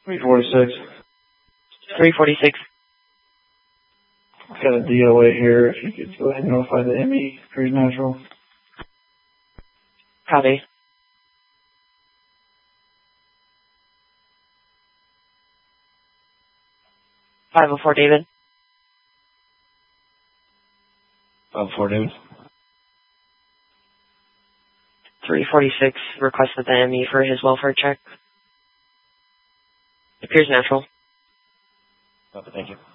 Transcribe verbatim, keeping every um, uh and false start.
three forty-six. three forty-six. Got a D O A here. If you could go ahead and notify the M E, Cruise Natural. Copy. five oh four David. five oh four David. three forty-six requested the M E for his welfare check. Appears natural. Thank you.